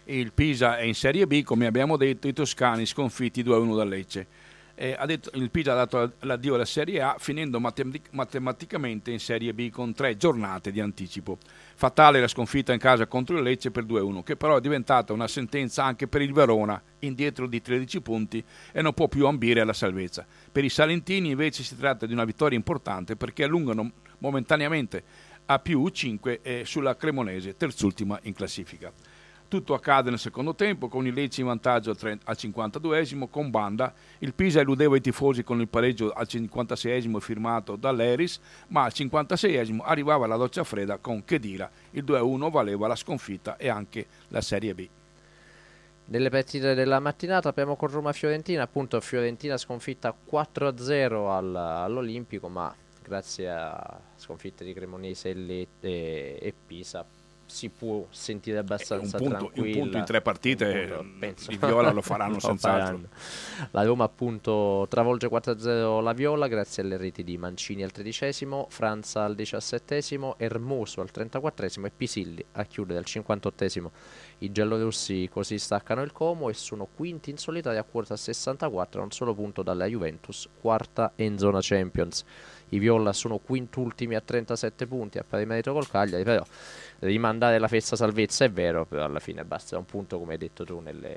Il Pisa è in Serie B, come abbiamo detto, i toscani sconfitti 2-1 dal Lecce. Il Pisa ha dato l'addio alla Serie A, finendo matematicamente in Serie B con 3 giornate di anticipo. Fatale la sconfitta in casa contro il Lecce per 2-1, che però è diventata una sentenza anche per il Verona, indietro di 13 punti e non può più ambire alla salvezza. Per i salentini invece si tratta di una vittoria importante perché allungano momentaneamente a più 5 sulla Cremonese, terzultima in classifica. Tutto accade nel secondo tempo con il Lecce in vantaggio al 52esimo con Banda. Il Pisa eludeva i tifosi con il pareggio al 56esimo firmato dall'Eris, ma al 56esimo arrivava la doccia fredda con Khedira. Il 2-1 valeva la sconfitta e anche la Serie B. Nelle partite della mattinata abbiamo con Roma-Fiorentina, appunto Fiorentina sconfitta 4-0 all'Olimpico, ma grazie a sconfitte di Cremonese e Pisa si può sentire abbastanza tranquilla. Un punto in 3 partite, i Viola lo faranno senz'altro. La Roma appunto travolge 4-0 la Viola grazie alle reti di Mancini al 13esimo, Franza al 17esimo, Hermoso al 34esimo e Pisilli a chiudere al 58esimo. I giallorossi così staccano il Como e sono quinti in solitaria a quota 64 a un solo punto dalla Juventus, quarta in zona Champions. I Viola sono quintultimi a 37 punti a pari merito col Cagliari, però rimandare la festa salvezza è vero, però alla fine basta un punto, come hai detto tu, nelle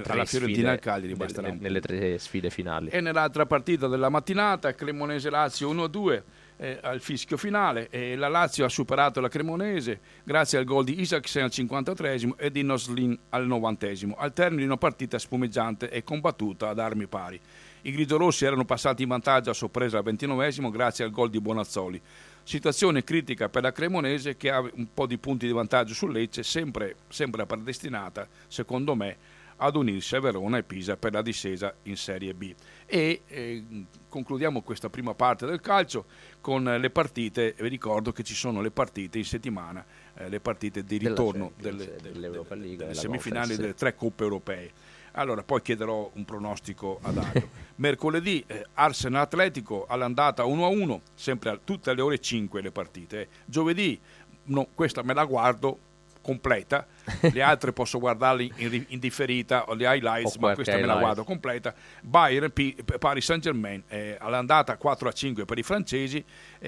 tre sfide finali. E nell'altra partita della mattinata, Cremonese-Lazio 1-2 al fischio finale, la Lazio ha superato la Cremonese grazie al gol di Isaksen al 53esimo e di Noslin al 90esimo, al termine di una partita spumeggiante e combattuta ad armi pari. I grigiorossi erano passati in vantaggio a sorpresa al 29esimo grazie al gol di Bonazzoli. Situazione critica per la Cremonese che ha un po' di punti di vantaggio sul Lecce, sempre predestinata, secondo me, ad unirsi a Verona e Pisa per la discesa in Serie B. E concludiamo questa prima parte del calcio con le partite. Vi ricordo che ci sono le partite in settimana, le partite di ritorno dell'Europa League, delle semifinali delle 3 coppe europee. Allora, poi chiederò un pronostico ad Dario. Mercoledì Arsenal Atletico all'andata 1-1, sempre tutte alle ore 5 le partite. Giovedì, questa me la guardo completa, le altre posso guardarle in differita o le highlights, ma questa me la guardo completa. Bayern Paris Saint-Germain all'andata 4-5 per i francesi.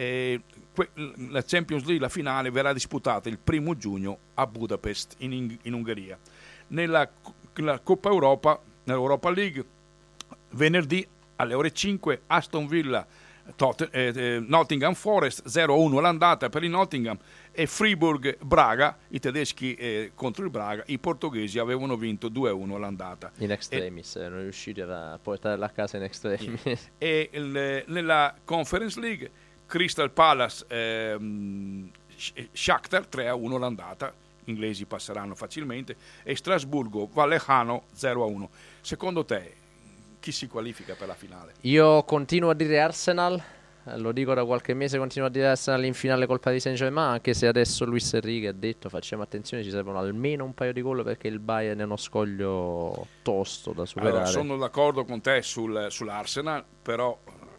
La Champions League, la finale, verrà disputata il 1 giugno a Budapest in Ungheria. Nella Coppa Europa, nell'Europa League, venerdì alle ore 5 Aston Villa Nottingham Forest 0-1 l'andata per il Nottingham e Fribourg Braga, i tedeschi contro il Braga, i portoghesi avevano vinto 2-1 l'andata. In extremis, erano riusciti a portarla a casa in extremis. E nella Conference League Crystal Palace Shakhtar 3-1 l'andata, inglesi passeranno facilmente, e Strasburgo Vallecano 0-1. Secondo te chi si qualifica per la finale? Io continuo a dire Arsenal, lo dico da qualche mese, continuo a dire Arsenal in finale col Paris Saint-Germain, anche se adesso Luis Enrique ha detto facciamo attenzione, ci servono almeno un paio di gol perché il Bayern è uno scoglio tosto da superare. Allora, sono d'accordo con te sull'Arsenal, però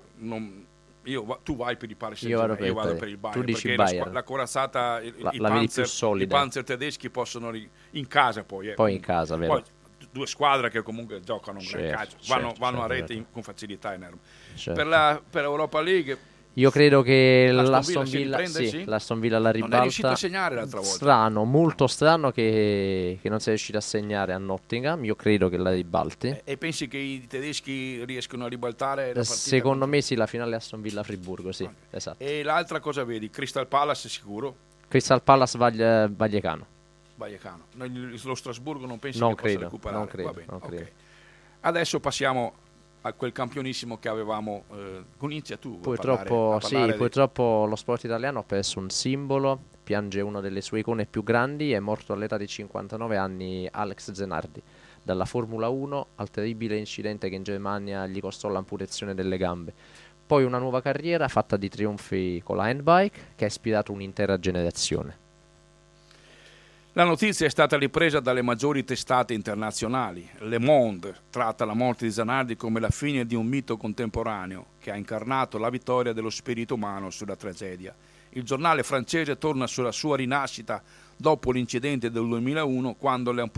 tu vai per il Paris Saint-Germain, io vado per il Bayern, tu dici perché Bayern. La corazzata, i Panzer tedeschi possono in casa poi in casa, vero? Poi, due squadre che comunque giocano un gran calcio, vanno a rete con facilità enorme. Per l'Europa League io credo che l'Aston Villa la ribalta. Non è riuscito a segnare l'altra volta. Strano, molto strano che non sia riuscito a segnare a Nottingham. Io credo che la ribalti. E pensi che i tedeschi riescono a ribaltare la partita? Secondo me sì, la finale Aston Villa-Friburgo, sì, esatto. E l'altra cosa vedi? Crystal Palace sicuro? Crystal Palace Vallecano. Lo Strasburgo non pensi che possa recuperare? Non credo. Okay. Adesso passiamo a quel campionissimo che avevamo. Inizia tu. Purtroppo lo sport italiano ha perso un simbolo, piange una delle sue icone più grandi, è morto all'età di 59 anni Alex Zanardi. Dalla Formula 1 al terribile incidente che in Germania gli costò l'amputazione delle gambe. Poi una nuova carriera fatta di trionfi con la handbike che ha ispirato un'intera generazione. La notizia è stata ripresa dalle maggiori testate internazionali. Le Monde tratta la morte di Zanardi come la fine di un mito contemporaneo che ha incarnato la vittoria dello spirito umano sulla tragedia. Il giornale francese torna sulla sua rinascita dopo l'incidente del 2001, quando le